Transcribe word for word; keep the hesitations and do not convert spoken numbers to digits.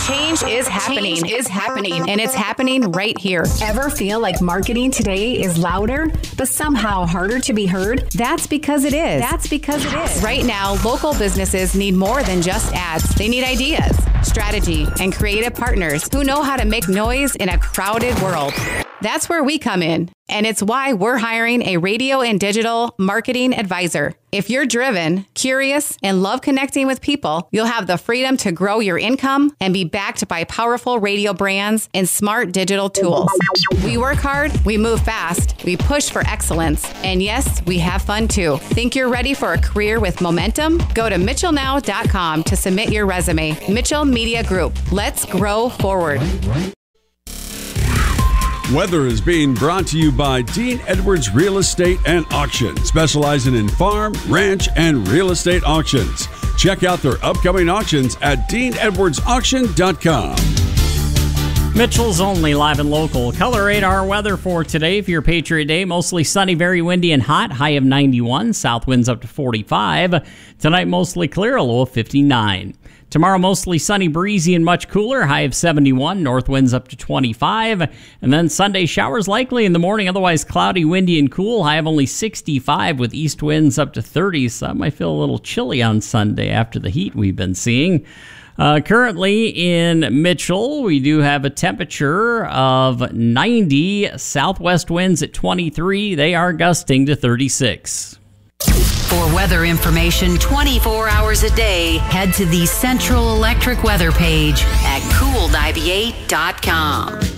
Change is happening. Change is happening. And it's happening right here. Ever feel like marketing today is louder, but somehow harder to be heard? That's because it is. That's because it is. Right now, local businesses need more than just ads. They need ideas, strategy, and creative partners who know how to make noise in a crowded world. That's where we come in, and it's why we're hiring a radio and digital marketing advisor. If you're driven, curious, and love connecting with people, you'll have the freedom to grow your income and be backed by powerful radio brands and smart digital tools. We work hard, we move fast, we push for excellence, and yes, we have fun too. Think you're ready for a career with momentum? Go to mitchell now dot com to submit your resume. Mitchell Media Group. Let's grow forward. Weather is being brought to you by Dean Edwards Real Estate and Auction, specializing in farm, ranch, and real estate auctions. Check out their upcoming auctions at dean edwards auction dot com. Mitchell's Only live and local. Color radar weather for today for your Patriot Day. Mostly sunny, very windy and hot. High of ninety-one. South winds up to forty-five. Tonight, mostly clear, a low of fifty-nine. Tomorrow, mostly sunny, breezy, and much cooler. High of seventy-one. North winds up to twenty-five. And then Sunday, showers likely in the morning. Otherwise, cloudy, windy, and cool. High of only sixty-five with east winds up to thirty. So that might feel a little chilly on Sunday after the heat we've been seeing. Uh, currently in Mitchell, we do have a temperature of ninety. Southwest winds at twenty-three. They are gusting to thirty-six. For weather information twenty-four hours a day, head to the Central Electric weather page at cool ninety-eight dot com.